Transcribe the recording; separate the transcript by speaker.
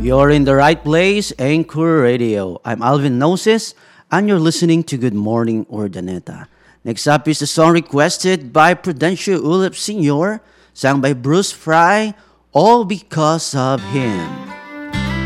Speaker 1: You're in the right place, Anchor Radio. I'm Alvin Gnosis, and you're listening to Good Morning Urdaneta. Next up is the song requested by Prudencio Ulip Sr., sung by Bruce Fry, All Because of Him.